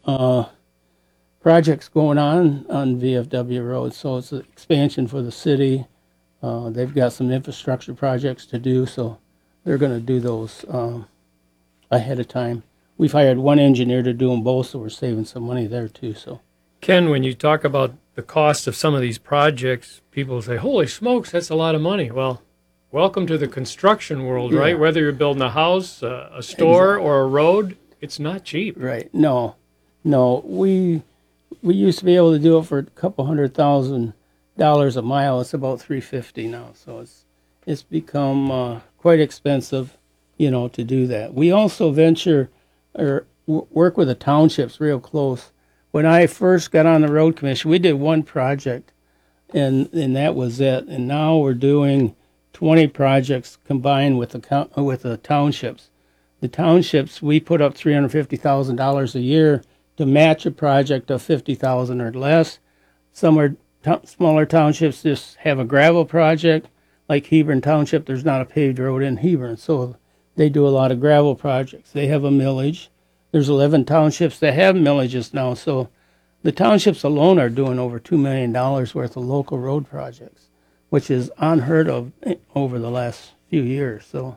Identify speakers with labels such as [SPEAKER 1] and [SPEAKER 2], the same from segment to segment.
[SPEAKER 1] projects going on VFW Road, so it's an expansion for the city. They've got some infrastructure projects to do, so they're going to do those ahead of time. We've hired one engineer to do them both, so we're saving some money there too. So,
[SPEAKER 2] Ken, when you talk about the cost of some of these projects, people say, holy smokes, that's a lot of money. Well, welcome to the construction world,
[SPEAKER 1] Yeah.
[SPEAKER 2] right? Whether you're building a house, a store, or a road, it's not cheap.
[SPEAKER 1] right? No, we used to be able to do it for a couple $100,000 a mile. It's about $350 now, so it's become quite expensive, to do that. We also venture or work with the townships real close. When I first got on the road commission, we did one project, and that was it. And now we're doing 20 projects combined with the townships. The townships, we put up $350,000 a year to match a project of $50,000 or less. Some are smaller townships just have a gravel project. Like Hebron Township, there's not a paved road in Hebron, so they do a lot of gravel projects. They have a millage. There's 11 townships that have millages now, so the townships alone are doing over $2 million worth of local road projects, which is unheard of over the last few years. So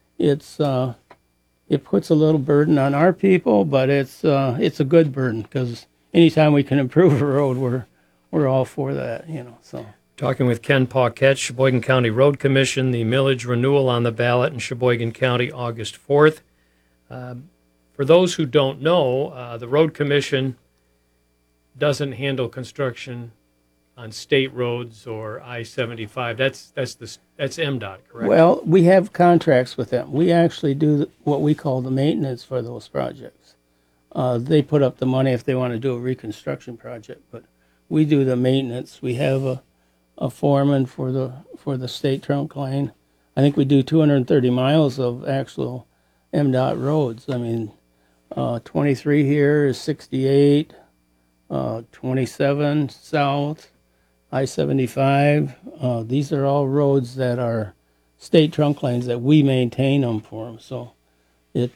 [SPEAKER 1] it puts a little burden on our people, but it's a good burden because anytime we can improve a road, we're all for that, So
[SPEAKER 2] Talking with Ken Paquette, Sheboygan County Road Commission, the millage renewal on the ballot in Sheboygan County, August 4th. For those who don't know, the Road Commission doesn't handle construction on state roads or I-75. That's MDOT, correct?
[SPEAKER 1] Well, we have contracts with them. We actually do what we call the maintenance for those projects. They put up the money if they want to do a reconstruction project, but we do the maintenance. We have a foreman for the state trunk line. I think we do 230 miles of actual MDOT roads. I mean, 23 here is 68, 27 south, I-75. These are all roads that are state trunk lines that we maintain them for them. So it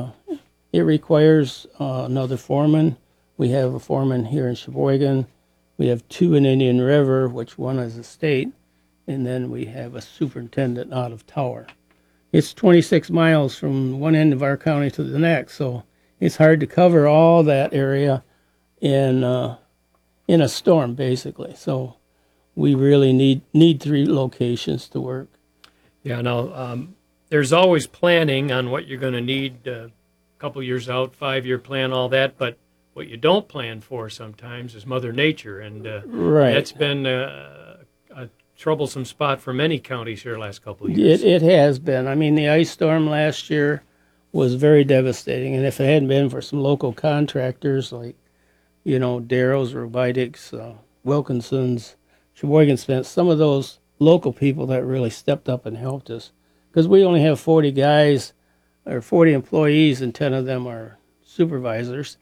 [SPEAKER 1] requires another foreman. We have a foreman here in Sheboygan. We have two in Indian River, which one is the state, and then we have a superintendent out of Tower. It's 26 miles from one end of our county to the next, so it's hard to cover all that area in a storm, basically. So we really need 3 locations to work.
[SPEAKER 2] Yeah, now, there's always planning on what you're going to need a couple years out, 5-year plan, all that, but what you don't plan for sometimes is Mother Nature, and
[SPEAKER 1] Right.
[SPEAKER 2] that's been a troublesome spot for many counties here the last couple of years.
[SPEAKER 1] It has been. I mean, the ice storm last year was very devastating, and if it hadn't been for some local contractors like, Darrow's, Robitic's, Wilkinson's, Sheboygan Spence, some of those local people that really stepped up and helped us, because we only have 40 guys or 40 employees, and 10 of them are supervisors.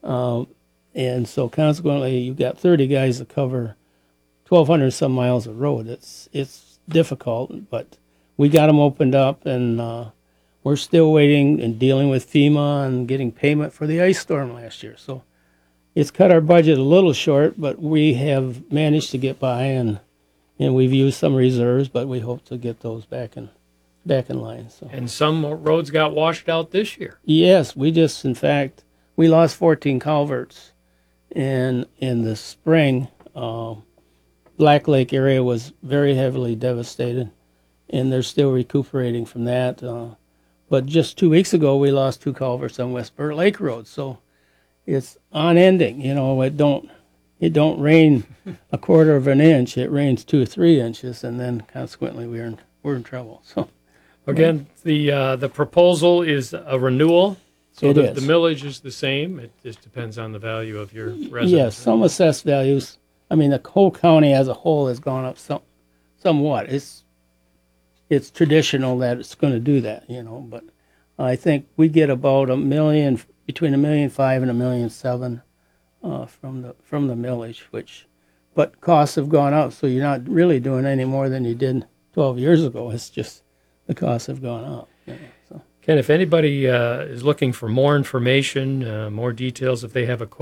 [SPEAKER 1] And so consequently, you've got 30 guys to cover 1,200 some miles of road. It's difficult, but we got them opened up, and we're still waiting and dealing with FEMA and getting payment for the ice storm last year. So it's cut our budget a little short, but we have managed to get by, and we've used some reserves, but we hope to get those back in line. So.
[SPEAKER 2] And some roads got washed out this year.
[SPEAKER 1] Yes, in fact, we lost 14 culverts in the spring. Black Lake area was very heavily devastated, and they're still recuperating from that. But just 2 weeks ago, we lost 2 culverts on West Burt Lake Road. So it's unending. It don't rain a quarter of an inch. It rains 2 or 3 inches, and then consequently we're in trouble. So
[SPEAKER 2] again, the proposal is a renewal. So the millage is the same. It just depends on the value of your residence.
[SPEAKER 1] Yes, some assessed values. I mean, the whole county as a whole has gone up somewhat. It's traditional that it's going to do that, But I think we get about between $1.5 million and $1.7 million from the millage, but costs have gone up, so you're not really doing any more than you did 12 years ago. It's just the costs have gone up. So.
[SPEAKER 2] Ken, if anybody is looking for more information, more details, if they have a question,